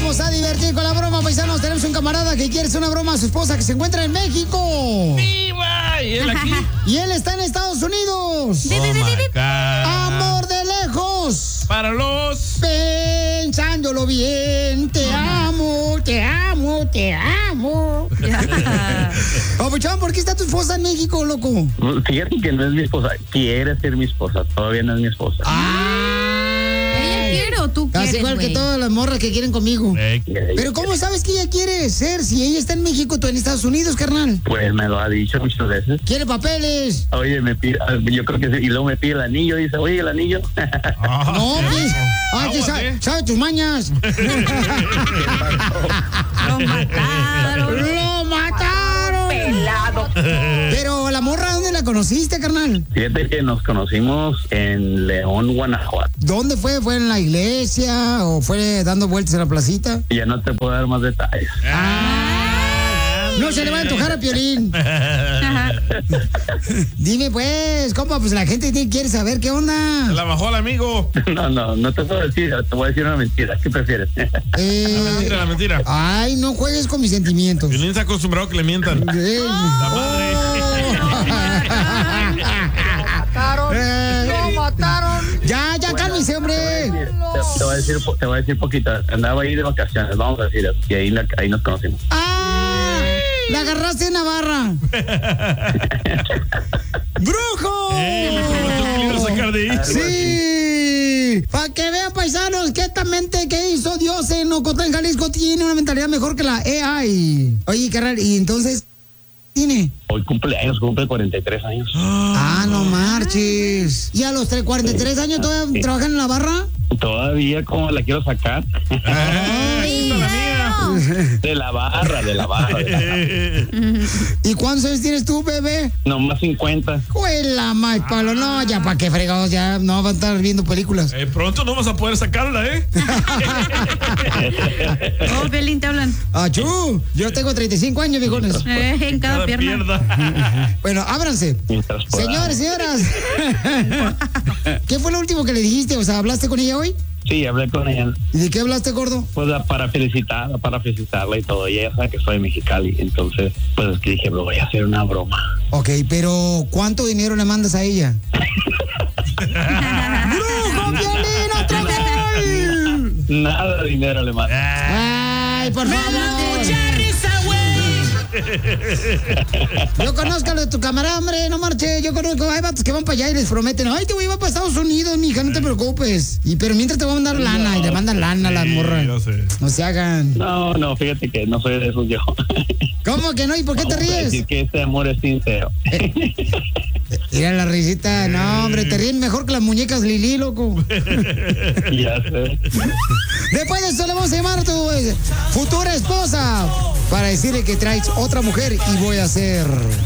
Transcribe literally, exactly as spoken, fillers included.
vamos a divertir con la broma, paisanos. Tenemos un camarada que quiere hacer una broma a su esposa que se encuentra en México. ¡Viva! ¿Y él aquí? Y él está en Estados Unidos. Oh my God. Amor de lejos. Para los... Pensándolo bien, te amo, te amo, te amo. Papuchón, ¿por qué está tu esposa en México, loco? Fíjate que no es mi esposa, quiere ser mi esposa, todavía no es mi esposa. ¿Ella quiere o tú quieres, Casi igual güey? que todas las morras que quieren conmigo. Eh, Pero ¿cómo sabes que ella quiere ser si ella está en México, tú en Estados Unidos, carnal? Pues me lo ha dicho muchas veces. Quiere papeles. Oye, me pide, yo creo que sí, y luego me pide el anillo, dice, oye, el anillo. ah, No, pues. Ay, que Aguas, sabe, eh. sabe tus mañas. Lo mataron. ¡Lo mataron! ¡Pelado! Pero la morra, ¿dónde la conociste, carnal? Fíjate que nos conocimos en León, Guanajuato. ¿Dónde fue? ¿Fue en la iglesia o fue dando vueltas en la placita? Ya no te puedo dar más detalles. No se le va a antojar a Piolín. Dime pues, compa, pues la gente tiene- quiere saber qué onda. la bajó al amigo. No, no, no te puedo decir, te voy a decir una mentira. ¿Qué prefieres? Eh, La mentira, la mentira. Ay, no juegues con mis sentimientos. Violín se ha acostumbrado a que le mientan. Eh, La madre. eh, ¡Lo mataron! Ya, ya, cálmese, hombre. Te, te voy a decir, te voy a decir poquito. Andaba ahí de vacaciones, vamos a decir eso. Y ahí, la- ahí nos conocimos. ¡Ah! ¡La agarraste en Navarra! ¡Brujo! Eh, me prometió que le iba a sacar de ahí. ¡Sí! Para que vean, paisanos, que esta mente que hizo Dios en Ocotlán, Jalisco, tiene una mentalidad mejor que la A I. Oye, carnal, ¿y entonces tiene? Hoy cumpleaños, cumple cuarenta y tres años. Ah, no marches. ¿Y a los tres- cuarenta y tres años todavía trabajan en la barra? Todavía como la quiero sacar. Ay, la mía. De la barra, de la barra. De la barra. ¿Y cuántos años tienes tú, bebé? No, más cincuenta. ¡Juela, más palo! No, ya para qué fregados, ya no van a estar viendo películas. Eh, pronto no vas a poder sacarla, ¿eh? Oh, Piolín, te hablan. ¡Achú! Yo tengo treinta y cinco años, viejones. Eh, en cada, Cada pierna. pierna. Bueno, ábranse. Mientras pueda. Señores, señoras. ¿Qué fue lo último que le dijiste? O sea, ¿hablaste con ella hoy? Sí, hablé con ella. ¿Y de qué hablaste, gordo? Pues para felicitarla, para felicitarla y todo. Y ella sabe que soy de Mexicali. Entonces, pues es que dije, me voy a hacer una broma. Ok, pero ¿cuánto dinero le mandas a ella? ¡Brujo, Piolín, otro gol! Nada de dinero le mando. ¡Ay, por favor! Yo conozco a lo de tu camarada, hombre, no marche. Yo conozco, hay vatos que van para allá y les prometen, ay, te voy a ir para Estados Unidos, mija, no te preocupes. Y pero mientras te van a mandar lana y le mandan lana a las Sí, morras. yo sé. No se hagan. No, no, fíjate que no soy de esos yo. ¿Cómo que no? ¿Y por qué te Vamos a ríes? decir que este amor es sincero. Mira la risita. No, hombre, te ríen mejor que las muñecas Lili, loco. Ya sé. Después de eso le vamos a llamar a tu eh, futura esposa para decirle que traes otra mujer y voy a hacer